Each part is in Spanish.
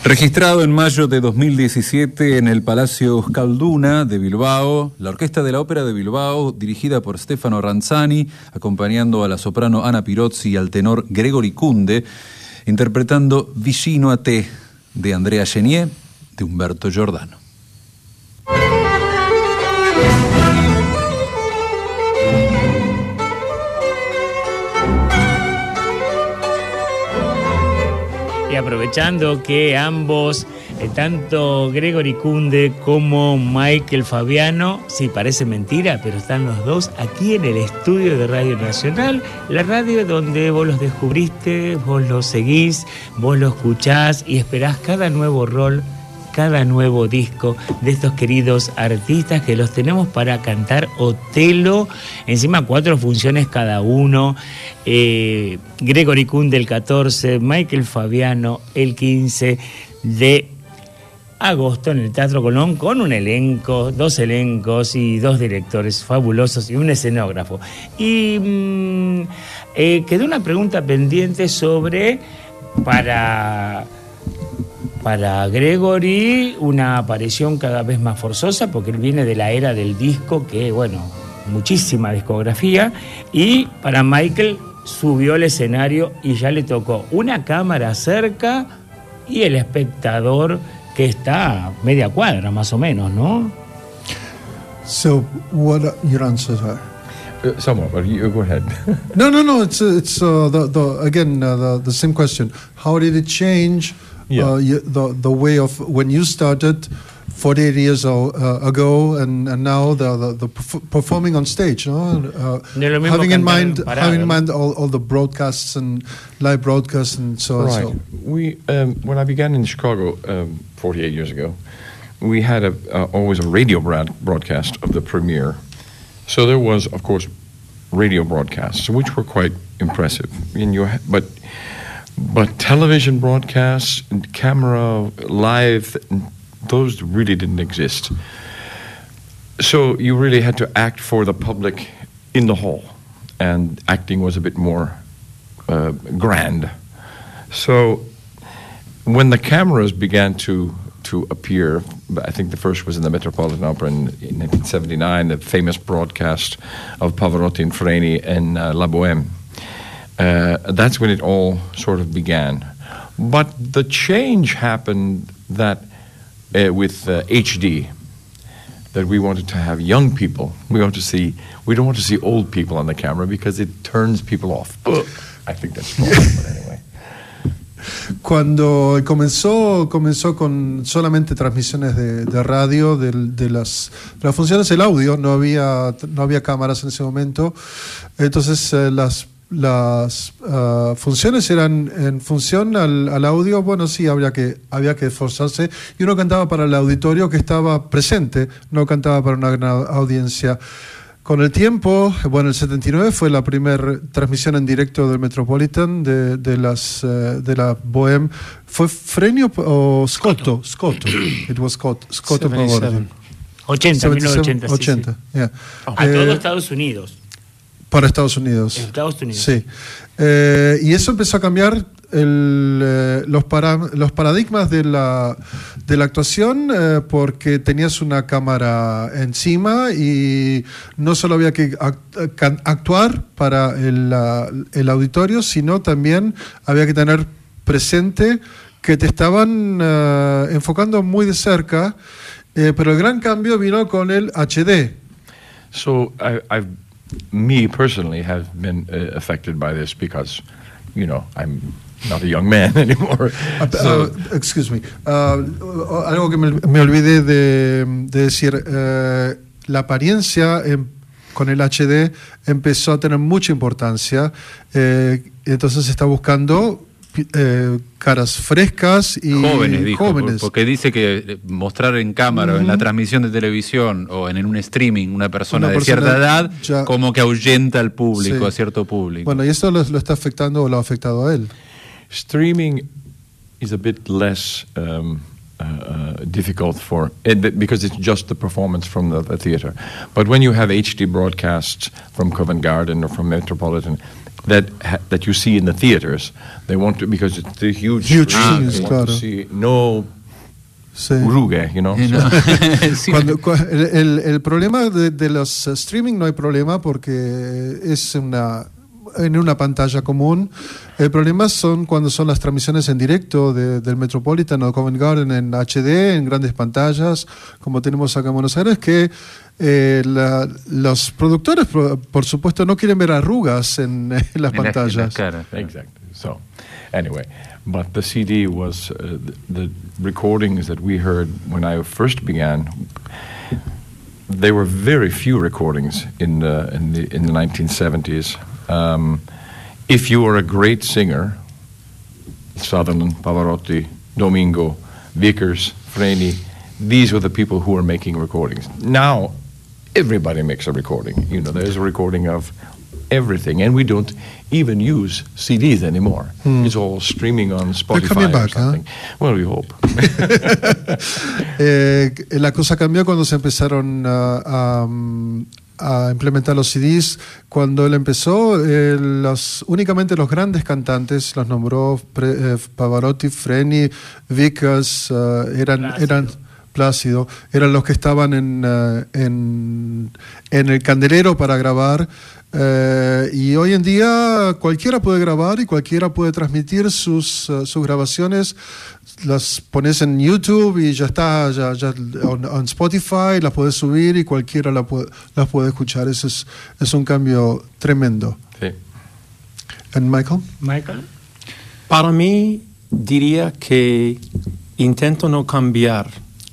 Registrado en mayo de 2017 en el Palacio Euskalduna de Bilbao, la Orquesta de la Ópera de Bilbao, dirigida por Stefano Ranzani, acompañando a la soprano Ana Pirozzi y al tenor Gregory Kunde, interpretando Vicino a te de Andrea Chenier, de Umberto Giordano. Y aprovechando que ambos, tanto Gregory Kunde como Michael Fabiano, sí, parece mentira, pero están los dos aquí en el estudio de Radio Nacional, la radio donde vos los descubriste, vos los seguís, vos los escuchás y esperás cada nuevo rol, cada nuevo disco de estos queridos artistas que los tenemos para cantar Otelo, encima 4 funciones cada uno, Gregory Kunde el 14, Michael Fabiano el 15 de agosto en el Teatro Colón, con un elenco, 2 elencos y 2 directores fabulosos y un escenógrafo. Y quedó una pregunta pendiente sobre, para Gregory, una aparición cada vez más forzosa, porque él viene de la era del disco, que bueno, muchísima discografía, y para Michael subió al escenario y ya le tocó una cámara cerca y el espectador que está a media cuadra más o menos, ¿no? So, what are your answers are? Somewhat, but you go ahead. No. It's the same question. How did it change? Yeah. The way of when you started 48 years ago and now the performing on stage, no? Having in mind all the broadcasts and live broadcasts and so on. Right. So. We when I began in Chicago 48 years ago, we had always a radio broadcast of the premiere. So there was, of course, radio broadcasts, which were quite impressive. But television broadcasts and camera live, those really didn't exist. So you really had to act for the public in the hall, and acting was a bit more grand. So when the cameras began to appear, I think the first was in the Metropolitan Opera in 1979, the famous broadcast of Pavarotti and Freni in La Bohème. That's when it all sort of began. But the change happened that with HD, that we wanted to have young people. We don't want to see old people on the camera because it turns people off. I think that's wrong, but anyway. Cuando comenzó con solamente transmisiones de radio de las funciones, el audio, no había cámaras en ese momento, entonces las funciones eran en función al audio. Bueno, sí, había que esforzarse, y uno cantaba para el auditorio que estaba presente, no cantaba para una gran audiencia. Con el tiempo, bueno, el 79 fue la primera transmisión en directo del Metropolitan de la Bohème. ¿Fue Frenio o Scotto? Scotto. It was Scotto. 1980. Sí. Yeah. A todo Estados Unidos. Para Estados Unidos. Estados Unidos. Sí. Y eso empezó a cambiar los paradigmas de la actuación, porque tenías una cámara encima y no solo había que actuar para el auditorio, sino también había que tener presente que te estaban enfocando muy de cerca, pero el gran cambio vino con el HD. So me personally have been affected by this because, I'm not a young man anymore. Excuse me. Algo que me olvidé de decir, la apariencia con el HD empezó a tener mucha importancia, entonces se está buscando caras frescas y jóvenes. Porque dice que mostrar en cámara o en la transmisión de televisión o en un streaming una persona de cierta edad ya, como que ahuyenta al público, sí, a cierto público. Bueno, y esto lo está afectando o lo ha afectado a él. Streaming is a bit less difficult because it's just the performance from the theater. But when you have HD broadcasts from Covent Garden or from Metropolitan, that you see in the theaters. They want to, because it's the huge screen, scenes, they want claro. to see no Sí. rugue, you know. No. Sí. El problema de los streaming no hay problema porque es en una pantalla común. El problema son cuando son las transmisiones en directo del Metropolitan o Covent Garden en HD, en grandes pantallas, como tenemos acá en Buenos Aires, que los productores, por supuesto, no quieren ver arrugas en las pantallas. En las caras. Exactly. So, anyway, but the CD was the recordings that we heard when I first began. There were very few recordings in the 1970s. If you were a great singer, Sutherland, Pavarotti, Domingo, Vickers, Freni, these were the people who were making recordings. Now, everybody makes a recording. You know, there's a recording of everything, and we don't even use CDs anymore. It's all streaming on Spotify coming back, or something. Well, we hope. La cosa cambió cuando se empezaron a implementar los CDs. Cuando él empezó, únicamente los grandes cantantes, los nombró Pavarotti, Freni, Vickers, eran Plácido, eran los que estaban en el candelero para grabar. Y hoy en día cualquiera puede grabar y cualquiera puede transmitir sus grabaciones. Las pones en YouTube y ya está, ya en Spotify las puedes subir y cualquiera las puede escuchar. Eso es un cambio tremendo. Sí. ¿And Michael? Michael. Para mí, diría que intento no cambiar.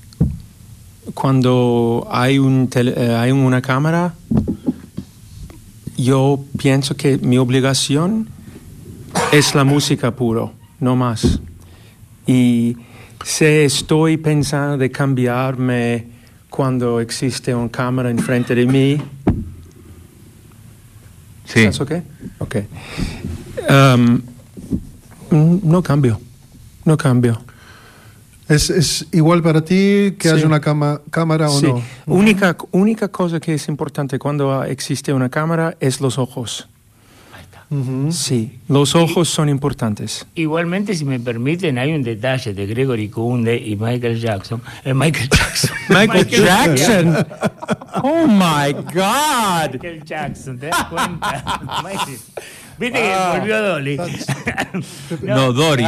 Cuando hay una cámara, yo pienso que mi obligación es la música puro, no más. Y si estoy pensando de cambiarme cuando existe una cámara enfrente de mí, Sí. ¿estás ok? Ok. No cambio. ¿Es igual para ti que Sí. haya una cámara o Sí. no? Única cosa que es importante cuando existe una cámara es los ojos. Ujú. Sí, los ojos son importantes. Igualmente, si me permiten, hay un detalle de Gregory Kunde y Michael Jackson. Michael Jackson. Michael Jackson. Oh my God. Michael Jackson, ¿te das cuenta? Viste que volvió Dolly. No, Dory.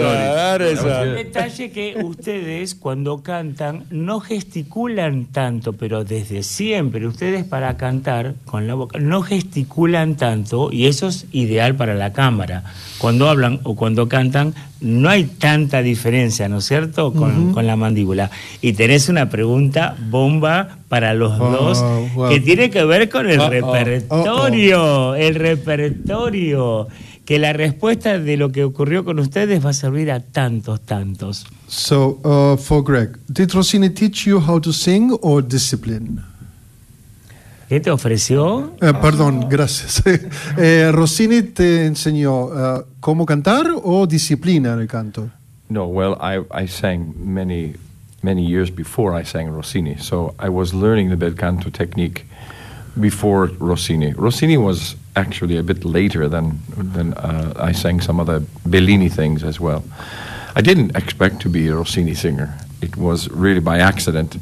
Un detalle que ustedes cuando cantan no gesticulan tanto, pero desde siempre ustedes para cantar con la boca no gesticulan tanto y eso es ideal para la cámara. Cuando hablan o cuando cantan no hay tanta diferencia, ¿no es cierto? Con la mandíbula. Y tenés una pregunta bomba para los dos que tiene que ver con el repertorio. El repertorio. Que la respuesta de lo que ocurrió con ustedes va a servir a tantos. So, for Greg, did Rossini teach you how to sing or discipline? ¿Qué te ofreció? Perdón, gracias. ¿Rossini te enseñó cómo cantar o disciplina en el canto? No, well, I sang many years before I sang Rossini, so I was learning the bel canto technique before Rossini. Rossini was actually a bit later than I sang some of the Bellini things as well. I didn't expect to be a Rossini singer. It was really by accident.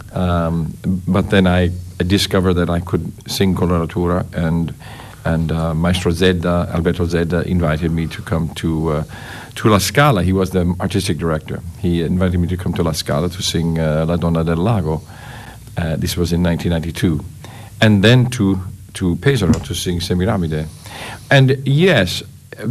But then I discovered that I could sing coloratura, and Maestro Zedda, Alberto Zedda, invited me to come to La Scala. He was the artistic director. He invited me to come to La Scala to sing La Donna del Lago. This was in 1992. And then to Pesaro to sing Semiramide. And yes,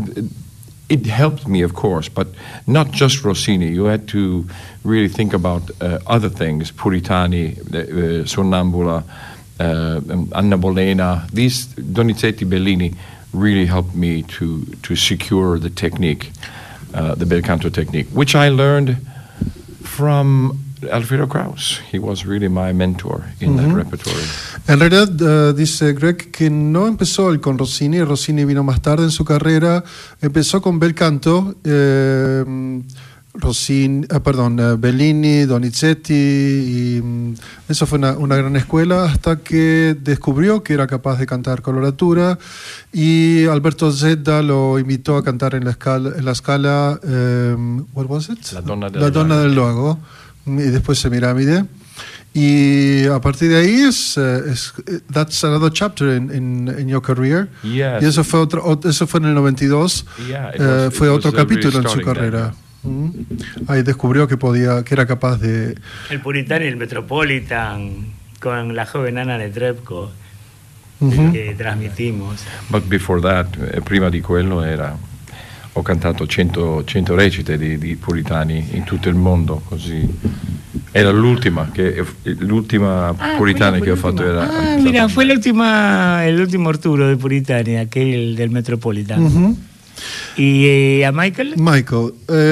it helped me, of course, but not just Rossini. You had to really think about other things, Puritani, Sonnambula, Anna Bolena. These Donizetti, Bellini really helped me to secure the technique, the bel canto technique, which I learned from Alfredo Kraus. He was really my mentor in that repertory. En realidad, dice Greg que no empezó él con Rossini. Rossini vino más tarde en su carrera. Empezó con bel canto. Bellini, Donizetti, y eso fue una gran escuela hasta que descubrió que era capaz de cantar coloratura, y Alberto Zedda lo invitó a cantar en la Scala, what was it? La Donna del Lago, y después Semiramide. Y a partir de ahí that's another chapter in your career. Yes. Y eso fue en el 92. Yeah, fue otro capítulo en su really carrera. Ahí descubrió que era capaz de... El Puritano y el Metropolitan con la joven Anna Netrebko que trasmitimos. But before that, prima di quello ho cantato 100 recite di Puritani in tutto il mondo, così. Era l'ultima Puritana che ho fatto. Mira, fue el último Arturo de Puritani, aquel del Metropolitan. ¿Y a Michael? Michael,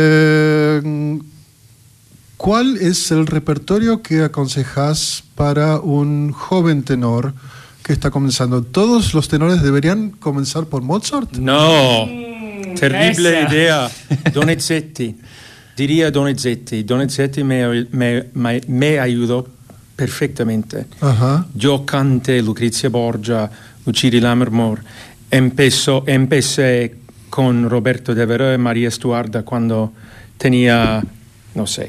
¿cuál es el repertorio que aconsejas para un joven tenor que está comenzando? ¿Todos los tenores deberían comenzar por Mozart? No, terrible esa. idea. Donizetti. Diría Donizetti. Donizetti me ayudó perfectamente. Ajá. Yo canté Lucrezia Borgia, Lucia Lammermoor. Empecé con Roberto Devereux y María Stuarda cuando tenía, no sé,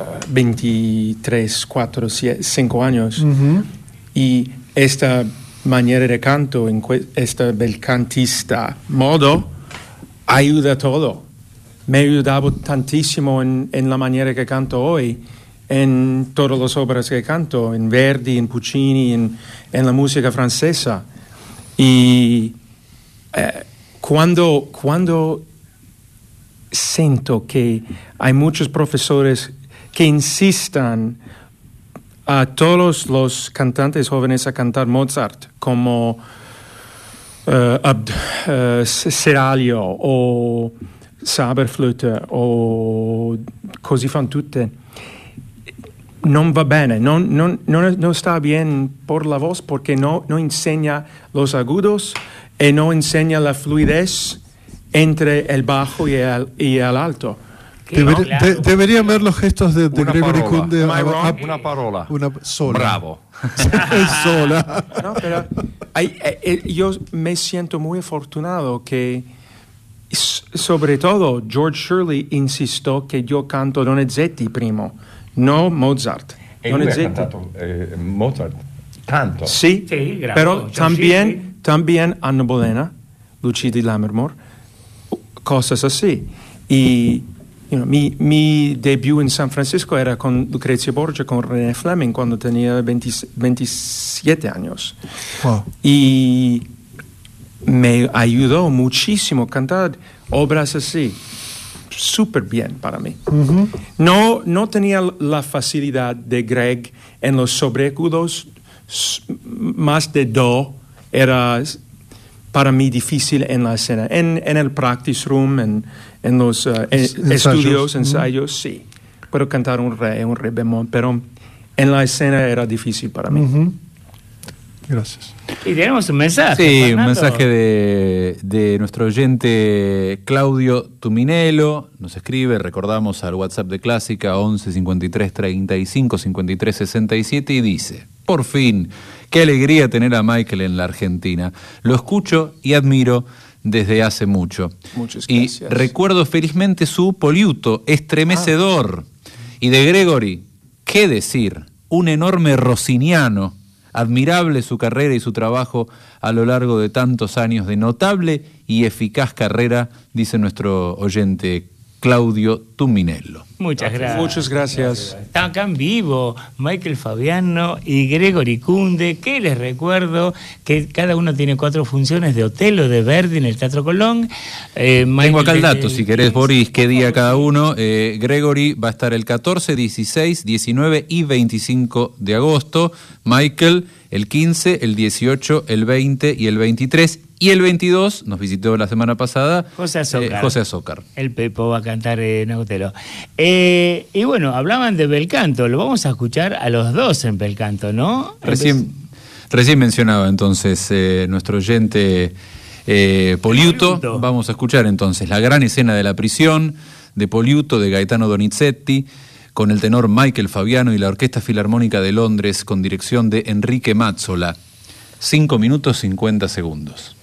23, 4, 5 años. Y esta manera de canto, este belcantista modo, ayuda a todo. Me ha ayudado tantísimo en la manera que canto hoy, en todas las obras que canto, en Verdi, en Puccini, en la música francesa. Y cuando siento que hay muchos profesores que insistan a todos los cantantes jóvenes a cantar Mozart, como Seraglio o Saberflöte o così fan tutte, non va bene, no está bien por la voz, porque no enseña los agudos y no enseña la fluidez entre el bajo y el alto. Deberían ver los gestos de Gregory Kunde. Una parola. Una sola. Bravo. Sola. No, pero yo me siento muy afortunado que, sobre todo, George Shirley insistió que yo canto Donizetti primo, no Mozart. E lui ha cantato Mozart tanto. Sí, pero también Anna Bolena, Lucia di Lammermoor, cosas así. Y mi debut en San Francisco era con Lucrezia Borgia, con René Fleming, cuando tenía 27 años. Wow. Y me ayudó muchísimo a cantar obras así, súper bien para mí. No tenía la facilidad de Greg en los sobreagudos, más de do era para mí difícil en la escena. En el practice room, en los estudios, ensayos, sí. Puedo cantar un re bemol, pero en la escena era difícil para mí. Gracias. Y tenemos un mensaje. Sí, Fernando. un mensaje de nuestro oyente Claudio Tuminello. Nos escribe, recordamos al WhatsApp de Clásica, 11 53 35 53 67, y dice: por fin, qué alegría tener a Michael en la Argentina. Lo escucho y admiro desde hace mucho. Muchas y gracias. recuerdo felizmente su Poliuto, estremecedor. Y de Gregory, ¿qué decir? Un enorme rossiniano. Admirable su carrera y su trabajo a lo largo de tantos años de notable y eficaz carrera, dice nuestro oyente Claudio Tuminello. Muchas gracias. Muchas gracias. Está acá en vivo Michael Fabiano y Gregory Kunde, que les recuerdo que cada uno tiene 4 funciones de Otelo de Verdi en el Teatro Colón. Tengo acá el dato, si querés, Boris, qué día cada uno. Gregory va a estar el 14, 16, 19 y 25 de agosto. Michael el 15, el 18, el 20 y el 23. Y el 22 nos visitó la semana pasada José Azócar. El Pepo va a cantar en Otelo. Y bueno, hablaban de Belcanto. Lo vamos a escuchar a los dos en Belcanto, ¿no? Recién mencionaba entonces nuestro oyente Poliuto. Vamos a escuchar entonces La gran escena de la prisión de Poliuto de Gaetano Donizetti, con el tenor Michael Fabiano y la Orquesta Filarmónica de Londres con dirección de Enrique Mazzola. 5 minutos 50 segundos.